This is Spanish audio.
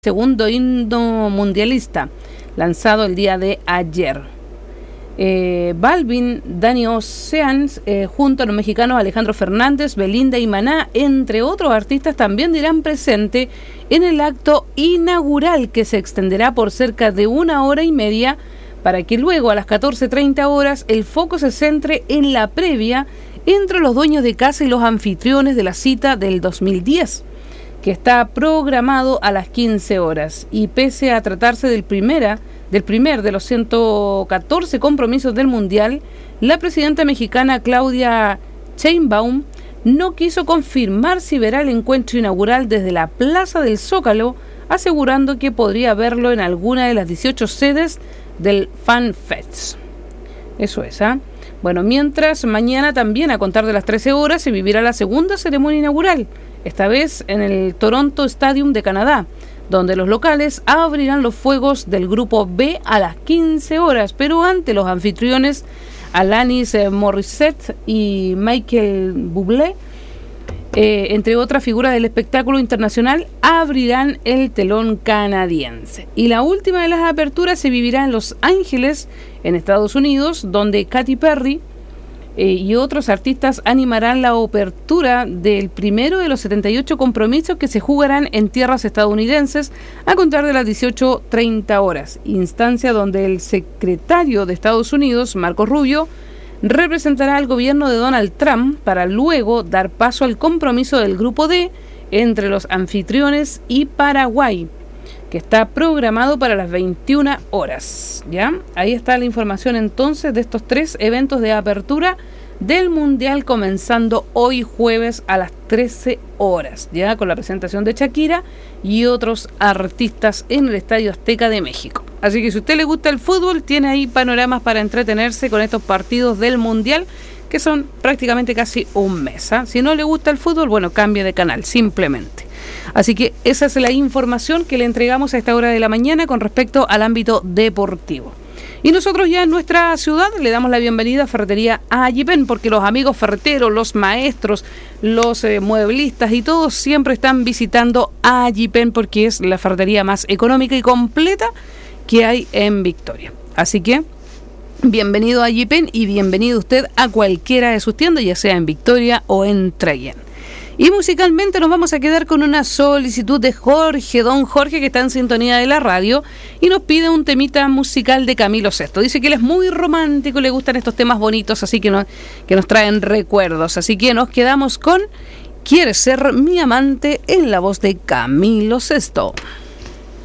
segundo himno mundialista, lanzado el día de ayer. Balvin, Dani Oceans, junto a los mexicanos Alejandro Fernández, Belinda y Maná, entre otros artistas, también dirán presente en el acto inaugural que se extenderá por cerca de 1 hora y media para que luego a las 14:30 horas el foco se centre en la previa entre los dueños de casa y los anfitriones de la cita del 2010, que está programado a las 15 horas. Y pese a tratarse del primer de los 114 compromisos del Mundial, la presidenta mexicana Claudia Sheinbaum no quiso confirmar si verá el encuentro inaugural desde la Plaza del Zócalo, asegurando que podría verlo en alguna de las 18 sedes del Fan Fest. Eso es, ¿ah? Bueno, mientras mañana también a contar de las 13 horas se vivirá la segunda ceremonia inaugural, esta vez en el Toronto Stadium de Canadá, donde los locales abrirán los fuegos del grupo B a las 15 horas, pero ante los anfitriones Alanis Morissette y Michael Bublé, entre otras figuras del espectáculo internacional, abrirán el telón canadiense. Y la última de las aperturas se vivirá en Los Ángeles, en Estados Unidos, donde Katy Perry y otros artistas animarán la apertura del primero de los 78 compromisos que se jugarán en tierras estadounidenses a contar de las 18:30 horas, instancia donde el secretario de Estados Unidos, Marco Rubio, representará al gobierno de Donald Trump para luego dar paso al compromiso del Grupo D entre los anfitriones y Paraguay, que está programado para las 21 horas. ¿Ya? Ahí está la información entonces de estos 3 eventos de apertura del Mundial, comenzando hoy jueves a las 13 horas, ya con la presentación de Shakira y otros artistas en el Estadio Azteca de México. Así que si a usted le gusta el fútbol, tiene ahí panoramas para entretenerse con estos partidos del Mundial, que son prácticamente casi un mes, ¿eh? Si no le gusta el fútbol, bueno, cambie de canal, simplemente. Así que esa es la información que le entregamos a esta hora de la mañana con respecto al ámbito deportivo. Y nosotros ya en nuestra ciudad le damos la bienvenida a Ferretería Ayipen, porque los amigos ferreteros, los maestros, los mueblistas y todos siempre están visitando Ayipen, porque es la ferretería más económica y completa que hay en Victoria. Así que bienvenido a Ayipen y bienvenido usted a cualquiera de sus tiendas, ya sea en Victoria o en Trayen. Y musicalmente nos vamos a quedar con una solicitud de Jorge, don Jorge, que está en sintonía de la radio y nos pide un temita musical de Camilo Sesto. Dice que él es muy romántico, le gustan estos temas bonitos, así que nos traen recuerdos. Así que nos quedamos con ¿Quieres ser mi amante? En la voz de Camilo Sesto.